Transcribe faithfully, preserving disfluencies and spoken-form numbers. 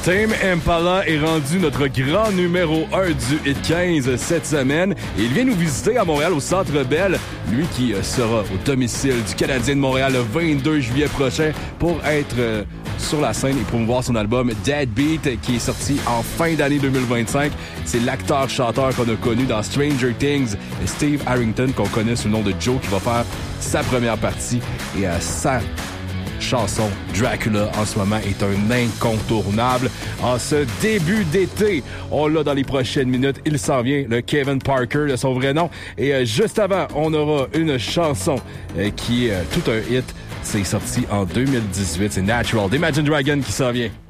Tame Impala est rendu notre grand numéro un du Hit quinze cette semaine. Et il vient nous visiter à Montréal au Centre Bell. Lui qui sera au domicile du Canadien de Montréal le vingt-deux juillet prochain pour être euh, sur la scène et promouvoir son album Deadbeat qui est sorti en fin d'année deux mille vingt-cinq. C'est l'acteur-chanteur qu'on a connu dans Stranger Things, Steve Harrington, qu'on connaît sous le nom de Joe, qui va faire sa première partie et à sa chanson Dracula en ce moment est un incontournable. En ce début d'été, on l'a dans les prochaines minutes. Il s'en vient, le Kevin Parker de son vrai nom. Et euh, juste avant, on aura une chanson euh, qui est euh, tout un hit. C'est sorti en deux mille dix-huit. C'est Natural d'Imagine Dragon qui s'en vient.